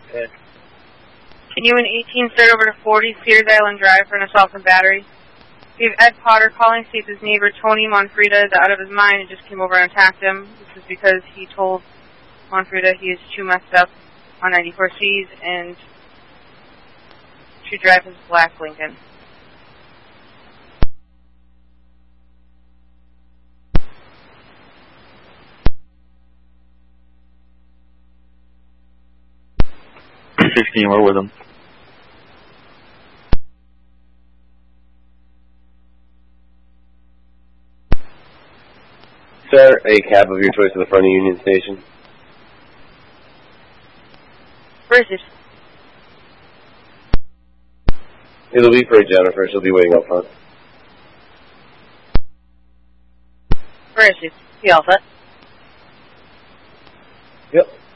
Good. Can you and 18 start over to 40 Cedars Island Drive for an assault and battery? We have Ed Potter calling, states his neighbor Tony Monfrida is out of his mind and just came over and attacked him. This is because he told Monfrida he is too messed up on 94Cs and should drive his black Lincoln. We're with him. Sir, a cab of your choice to the front of Union Station. Where is it? It'll be for Jennifer. She'll be waiting up front. Where is it? The Alpha. Yep.